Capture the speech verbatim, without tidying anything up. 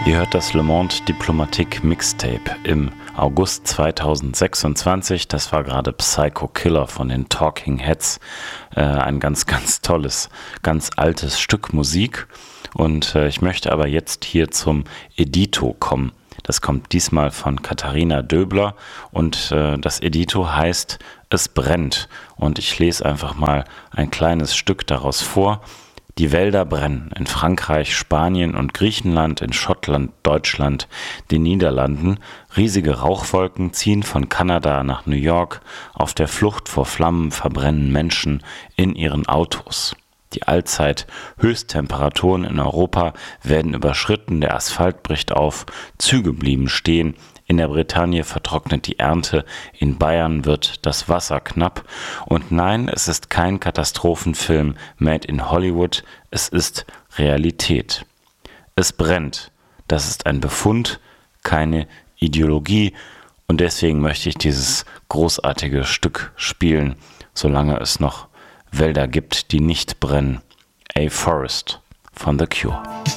Ihr hört das Le Monde Diplomatique Mixtape im August zweitausendsechsundzwanzig. Das war gerade Psycho Killer von den Talking Heads. Äh, ein ganz, ganz tolles, ganz altes Stück Musik. Und äh, ich möchte aber jetzt hier zum Edito kommen. Das kommt diesmal von Katharina Döbler und äh, das Edito heißt Es brennt. Und ich lese einfach mal ein kleines Stück daraus vor. Die Wälder brennen in Frankreich, Spanien und Griechenland, in Schottland, Deutschland, den Niederlanden. Riesige Rauchwolken ziehen von Kanada nach New York. Auf der Flucht vor Flammen verbrennen Menschen in ihren Autos. Die Allzeit-Höchsttemperaturen in Europa werden überschritten, der Asphalt bricht auf, Züge blieben stehen. In der Bretagne vertrocknet die Ernte, in Bayern wird das Wasser knapp. Und nein, es ist kein Katastrophenfilm made in Hollywood, es ist Realität. Es brennt, das ist ein Befund, keine Ideologie. Und deswegen möchte ich dieses großartige Stück spielen, solange es noch Wälder gibt, die nicht brennen. A Forest von The Cure.